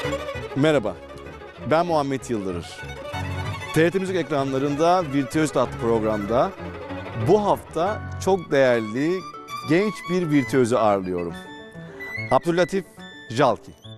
Merhaba, ben Muhammed Yıldırır. TRT Müzik ekranlarında Virtüöz adlı programda bu hafta çok değerli genç bir virtüözü ağırlıyorum. Abdüllatif Jalki.